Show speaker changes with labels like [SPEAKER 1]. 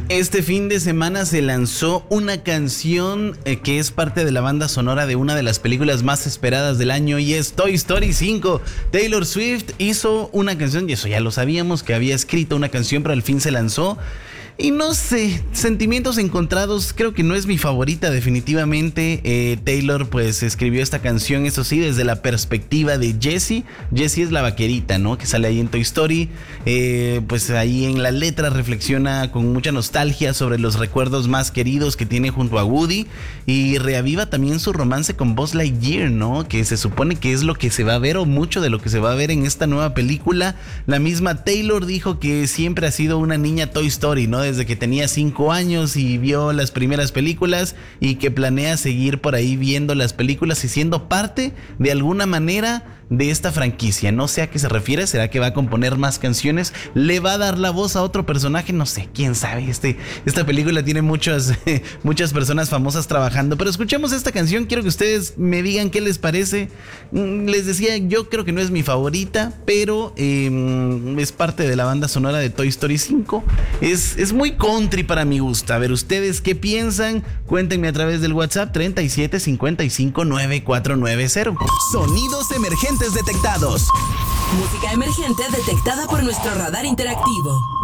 [SPEAKER 1] Este fin de semana se lanzó una canción que es parte de la banda sonora de una de las películas más esperadas del año y es Toy Story 5. Taylor Swift hizo una canción y eso ya lo sabíamos, que había escrito una canción, pero al fin se lanzó. Y no sé, sentimientos encontrados, creo que no es mi favorita definitivamente. Taylor pues escribió esta canción, eso sí, desde la perspectiva de Jessie. Jessie es la vaquerita, ¿no? Que sale ahí en Toy Story. Pues ahí en la letra reflexiona con mucha nostalgia sobre los recuerdos más queridos que tiene junto a Woody. Y reaviva también su romance con Buzz Lightyear, ¿no? Que se supone que es lo que se va a ver o mucho de lo que se va a ver en esta nueva película. La misma Taylor dijo que siempre ha sido una niña Toy Story, ¿no? Desde que tenía 5 años y vio las primeras películas y que planea seguir por ahí viendo las películas y siendo parte de alguna manera de esta franquicia. No sé a qué se refiere, será que va a componer más canciones, le va a dar la voz a otro personaje, no sé, quién sabe. Esta película tiene muchas personas famosas trabajando, pero escuchemos esta canción, quiero que ustedes me digan qué les parece. Les decía, yo creo que no es mi favorita, pero es parte de la banda sonora de Toy Story 5. Es muy country para mi gusto. A ver, ¿ustedes qué piensan? Cuéntenme a través del WhatsApp 37 55 9490.
[SPEAKER 2] Sonidos emergentes detectados.
[SPEAKER 3] Música emergente detectada por nuestro radar interactivo.